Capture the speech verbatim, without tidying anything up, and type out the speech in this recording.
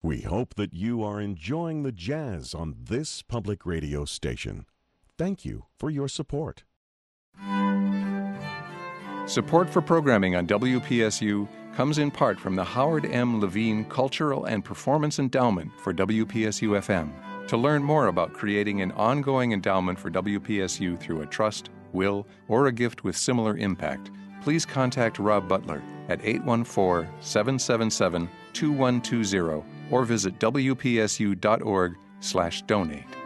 We hope that you are enjoying the jazz on this public radio station. Thank you for your support. Support for programming on W P S U comes in part from the Howard M. Levine Cultural and Performance Endowment for W P S U F M. To learn more about creating an ongoing endowment for W P S U through a trust, will, or a gift with similar impact, please contact Rob Butler at eight one four, seven seven seven, two one two zero or visit W P S U dot org slash donate.